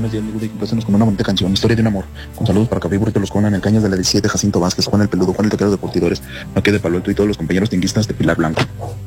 buenos días, mi Rudy. Complácenos con una bonita canción, Historia de un amor. Con saludos para Café y Burrito Los Conan, el Cañas de la 17, Jacinto Vázquez, Juan el Peludo, Juan el Taquero de Curtidores, Maquia de Palo Alto y todos los compañeros tinguistas de Pilar Blanco.